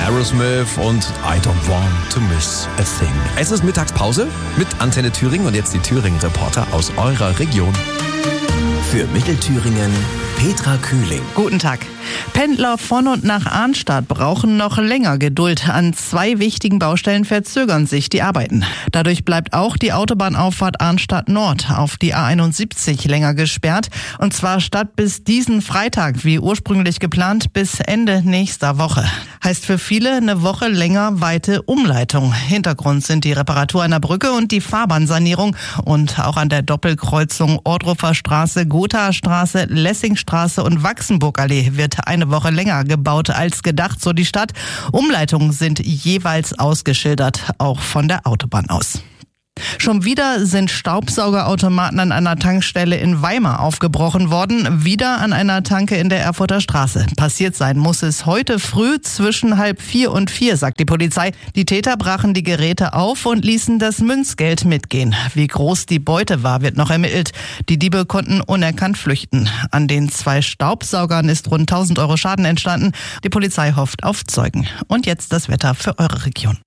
Aerosmith und I Don't Want to Miss a Thing. Es ist Mittagspause mit Antenne Thüringen und jetzt die Thüringen-Reporter aus eurer Region. Für Mittelthüringen Petra Kühling. Guten Tag. Pendler von und nach Arnstadt brauchen noch länger Geduld. An 2 wichtigen Baustellen verzögern sich die Arbeiten. Dadurch bleibt auch die Autobahnauffahrt Arnstadt Nord auf die A71 länger gesperrt. Und zwar statt bis diesen Freitag, wie ursprünglich geplant, bis Ende nächster Woche. Heißt für viele eine Woche länger weite Umleitung. Hintergrund sind die Reparatur einer Brücke und die Fahrbahnsanierung. Und auch an der Doppelkreuzung Ohrdruffer Straße, Gothaer Straße, Lessingstraße und Wachsenburgallee wird eine Woche länger gebaut als gedacht, so die Stadt. Umleitungen sind jeweils ausgeschildert, auch von der Autobahn aus. Schon wieder sind Staubsaugerautomaten an einer Tankstelle in Weimar aufgebrochen worden, wieder an einer Tanke in der Erfurter Straße. Passiert sein muss es heute früh zwischen 3:30 und 4, sagt die Polizei. Die Täter brachen die Geräte auf und ließen das Münzgeld mitgehen. Wie groß die Beute war, wird noch ermittelt. Die Diebe konnten unerkannt flüchten. An den 2 Staubsaugern ist rund 1.000 Euro Schaden entstanden. Die Polizei hofft auf Zeugen. Und jetzt das Wetter für eure Region.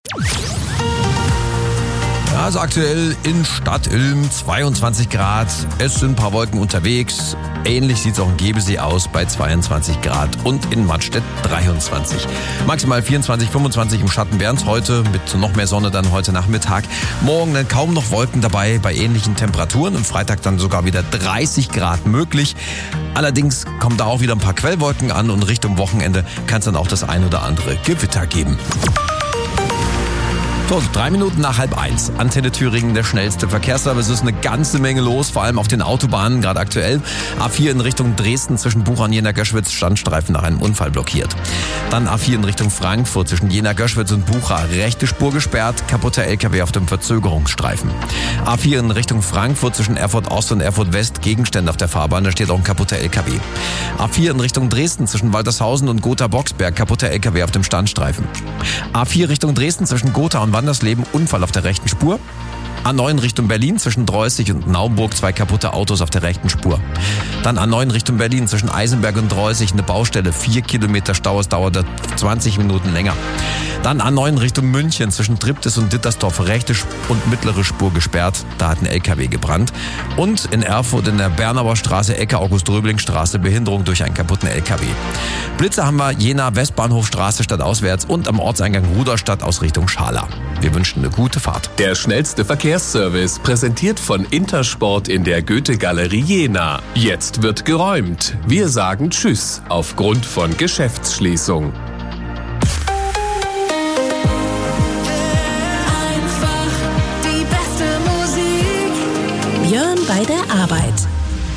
Also aktuell in Stadt-Ilm 22 Grad. Es sind ein paar Wolken unterwegs. Ähnlich sieht es auch in Gebelsee aus bei 22 Grad und in Mattstedt 23. Maximal 24, 25 im Schatten wären es heute mit noch mehr Sonne dann heute Nachmittag. Morgen dann kaum noch Wolken dabei bei ähnlichen Temperaturen. Am Freitag dann sogar wieder 30 Grad möglich. Allerdings kommen da auch wieder ein paar Quellwolken an und Richtung Wochenende kann es dann auch das ein oder andere Gewitter geben. So, 3 Minuten nach 12:30. Antenne Thüringen, der schnellste Verkehrsservice. Es ist eine ganze Menge los, vor allem auf den Autobahnen, gerade aktuell. A4 in Richtung Dresden zwischen Bucha und Jena-Göschwitz, Standstreifen nach einem Unfall blockiert. Dann A4 in Richtung Frankfurt zwischen Jena-Göschwitz und Bucha, rechte Spur gesperrt, kaputter LKW auf dem Verzögerungsstreifen. A4 in Richtung Frankfurt zwischen Erfurt Ost und Erfurt West, Gegenstände auf der Fahrbahn, da steht auch ein kaputter LKW. A4 in Richtung Dresden zwischen Waltershausen und Gotha-Boxberg, kaputter LKW auf dem Standstreifen. A4 Richtung Dresden zwischen Gotha und Wandersleben, Unfall auf der rechten Spur. A9 Richtung Berlin zwischen Dreußig und Naumburg, 2 kaputte Autos auf der rechten Spur. Dann A9 Richtung Berlin zwischen Eisenberg und Dreußig, eine Baustelle, 4 Kilometer Stau, es dauert 20 Minuten länger. Dann A9 Richtung München zwischen Triptis und Dittersdorf, rechte und mittlere Spur gesperrt, da hat ein LKW gebrannt. Und in Erfurt in der Bernauer Straße, Ecke August-Röbling-Straße, Behinderung durch einen kaputten LKW. Blitze haben wir Jena Westbahnhofstraße stadtauswärts und am Ortseingang Ruderstadt aus Richtung Schala. Wir wünschen eine gute Fahrt. Der schnellste Verkehrsservice, präsentiert von Intersport in der Goethe-Galerie Jena. Jetzt wird geräumt. Wir sagen Tschüss aufgrund von Geschäftsschließung. Einfach die beste Musik. Björn bei der Arbeit.